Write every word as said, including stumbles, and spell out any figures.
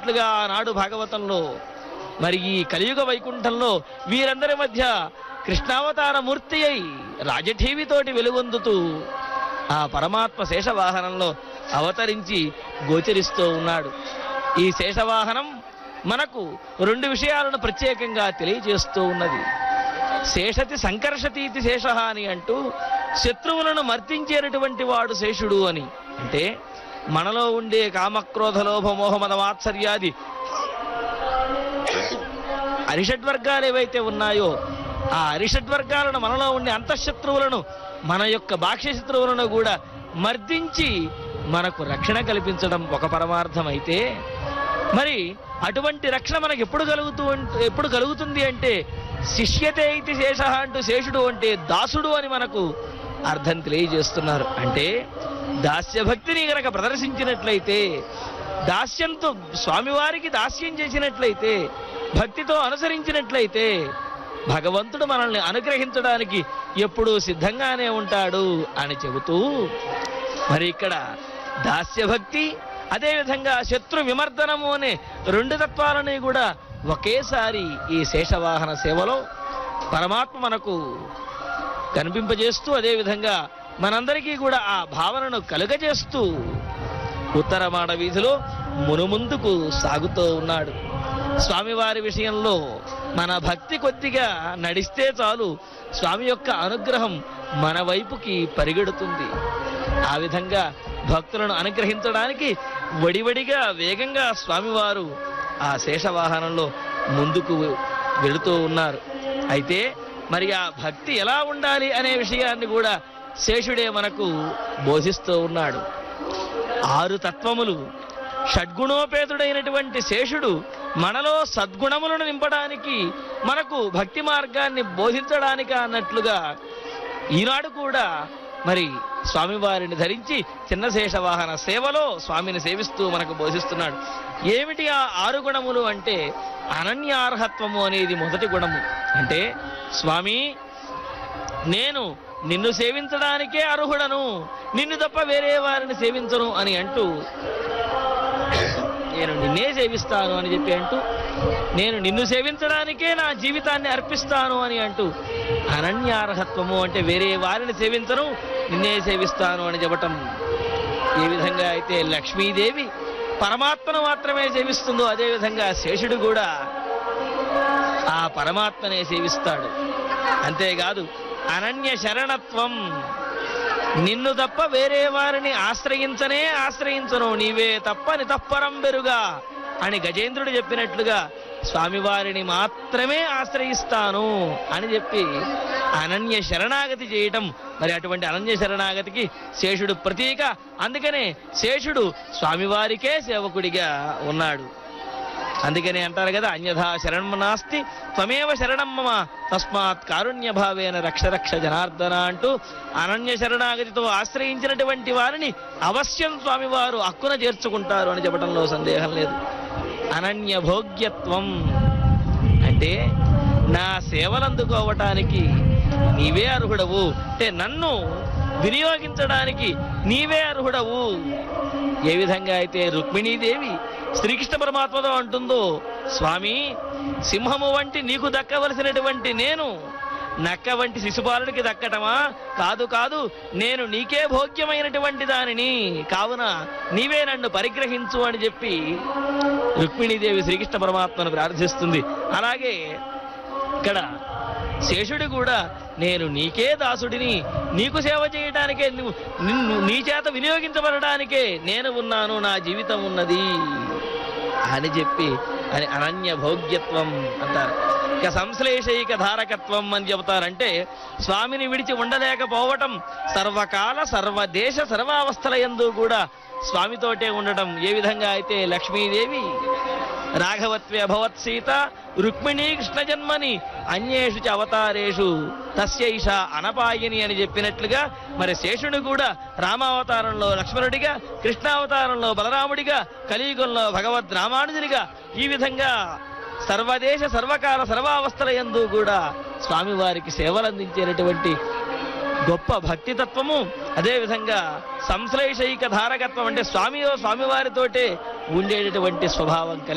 చెప్పినట్లుగా ఆనాడు భాగవతంలో మరి ఈ కలియుగ వైకుంఠంలో వీరందరి మధ్య కృష్ణావతార మూర్తి అయి రాజఠీవితోటి వెలుగొందుతూ ఆ పరమాత్మ శేషవాహనంలో అవతరించి గోచరిస్తూ ఉన్నాడు. ఈ శేషవాహనం మనకు రెండు విషయాలను ప్రత్యేకంగా తెలియజేస్తూ ఉన్నది. శేషతి సంకర్షతీతి శేష అని అంటూ శత్రువులను మర్దించేటటువంటి వాడు శేషుడు అని. అంటే మనలో ఉండే కామక్రోధ లోభ మోహమద మాత్సర్యాది అరిషడ్వర్గాలు ఏవైతే ఉన్నాయో ఆ అరిషడ్వర్గాలను మనలో ఉండే అంతఃశత్రువులను మన యొక్క బాహ్య శత్రువులను కూడా మర్దించి మనకు రక్షణ కల్పించడం ఒక పరమార్థం అయితే, మరి అటువంటి రక్షణ మనకు ఎప్పుడు కలుగుతూ ఎప్పుడు కలుగుతుంది అంటే శిష్యతే ఇది శేష అంటూ శేషుడు అంటే దాసుడు అని మనకు అర్థం తెలియజేస్తున్నారు. అంటే దాస్యభక్తిని గనక ప్రదర్శించినట్లయితే, దాస్యంతో స్వామివారికి దాస్యం చేసినట్లయితే, భక్తితో అనుసరించినట్లయితే భగవంతుడు మనల్ని అనుగ్రహించడానికి ఎప్పుడూ సిద్ధంగానే ఉంటాడు అని చెబుతూ, మరి ఇక్కడ దాస్యభక్తి అదేవిధంగా శత్రు విమర్దనము అనే రెండు తత్వాలని కూడా ఒకేసారి ఈ శేషవాహన సేవలో పరమాత్మ మనకు కనిపింపజేస్తూ, అదేవిధంగా మనందరికీ కూడా ఆ భావనను కలుగజేస్తూ ఉత్తరమాడ వీధిలో మునుముందుకు సాగుతూ ఉన్నాడు. స్వామివారి విషయంలో మన భక్తి కొద్దిగా నడిస్తే చాలు స్వామి యొక్క అనుగ్రహం మన వైపుకి పరిగెడుతుంది. ఆ విధంగా భక్తులను అనుగ్రహించడానికి వడివడిగా వేగంగా స్వామివారు ఆ శేషవాహనంలో ముందుకు వెళుతూ ఉన్నారు. అయితే మరి ఆ భక్తి ఎలా ఉండాలి అనే విషయాన్ని కూడా శేషుడే మనకు బోధిస్తూ ఉన్నాడు. ఆరు తత్వములు షడ్గుణోపేతుడైనటువంటి శేషుడు మనలో సద్గుణములను నింపడానికి, మనకు భక్తి మార్గాన్ని బోధించడానికి అన్నట్లుగా ఈనాడు కూడా మరి స్వామివారిని ధరించి చిన్న శేషవాహన సేవలో స్వామిని సేవిస్తూ మనకు బోధిస్తున్నాడు. ఏమిటి ఆ ఆరు గుణములు అంటే అనన్యార్హత్వము అనేది మొదటి గుణము. అంటే స్వామి నేను నిన్ను సేవించడానికే అర్హుడను, నిన్ను తప్ప వేరే వారిని సేవించను అని అంటూ, నేను నిన్నే సేవిస్తాను అని చెప్పి అంటూ, నేను నిన్ను సేవించడానికే నా జీవితాన్ని అర్పిస్తాను అని అంటూ, అనన్యార్హత్వము అంటే వేరే వారిని సేవించను, నిన్నే సేవిస్తాను అని చెప్పటం. ఏ విధంగా అయితే లక్ష్మీదేవి పరమాత్మను మాత్రమే సేవిస్తుందో అదేవిధంగా శేషుడు కూడా ఆ పరమాత్మనే సేవిస్తాడు. అంతేకాదు అనన్య శరణత్వం, నిన్ను తప్ప వేరే వారిని ఆశ్రయించనే ఆశ్రయించను, నీవే తప్ప నితప్పరం బెరుగా అని గజేంద్రుడు చెప్పినట్లుగా స్వామివారిని మాత్రమే ఆశ్రయిస్తాను అని చెప్పి అనన్య శరణాగతి చేయటం. మరి అటువంటి అనన్య శరణాగతికి శేషుడు ప్రతీక. అందుకనే శేషుడు స్వామివారికే సేవకుడిగా ఉన్నాడు. అందుకనే అంటారు కదా, అన్యథా శరణం నాస్తి త్వమేవ శరణం మమ తస్మాత్ కారుణ్య భావేన రక్ష రక్ష జనార్దన అంటూ అనన్య శరణాగతితో ఆశ్రయించినటువంటి వారిని అవశ్యం స్వామివారు హక్కున చేర్చుకుంటారు అని చెప్పడంలో సందేహం లేదు. అనన్య భోగ్యత్వం అంటే నా సేవలు అందుకోవటానికి నీవే అర్హుడవు, అంటే నన్ను వినియోగించడానికి నీవే అర్హుడవు. ఏ విధంగా అయితే రుక్మిణీదేవి శ్రీకృష్ణ పరమాత్మతో అంటుందో, స్వామి సింహము వంటి నీకు దక్కవలసినటువంటి నేను నక్క వంటి శిశుపాలుడికి దక్కటమా? కాదు కాదు, నేను నీకే భోగ్యమైనటువంటి దానిని, కావున నీవే నన్ను పరిగ్రహించు అని చెప్పి రుక్మిణీదేవి శ్రీకృష్ణ పరమాత్మను ప్రార్థిస్తుంది. అలాగే ఇక్కడ శేషుడు కూడా నేను నీకే దాసుడిని, నీకు సేవ చేయడానికే, నిన్ను నీ చేత వినియోగించబడడానికే నేను ఉన్నాను, నా జీవితం ఉన్నది అని చెప్పి అని అనన్య భోగ్యత్వం అంటారు. ఇక సంశ్లేషైక ధారకత్వం అని చెబుతారంటే స్వామిని విడిచి ఉండలేకపోవటం, సర్వకాల సర్వదేశ సర్వావస్థల యందు కూడా స్వామితోటే ఉండటం. ఏ విధంగా అయితే లక్ష్మీదేవి రాఘవత్వే అభవత్ సీత రుక్మిణీ కృష్ణ జన్మని అన్యేషు చ అవతారేషు తస్యైష అనపాయిని అని చెప్పినట్లుగా, మరి శేషుడు కూడా రామావతారంలో లక్ష్మణుడిగా, కృష్ణావతారంలో బలరాముడిగా, కలియుగంలో భగవద్ రామానుజునిగా, ఈ విధంగా సర్వదేశ సర్వకాల సర్వావస్థల యందు కూడా స్వామివారికి సేవలు అందించేటటువంటి గొప్ప భక్తి తత్వము, అదేవిధంగా సంశ్లేషైక ధారకత్వం అంటే స్వామియో స్వామివారితోటే ఉండేటటువంటి స్వభావం కలిగి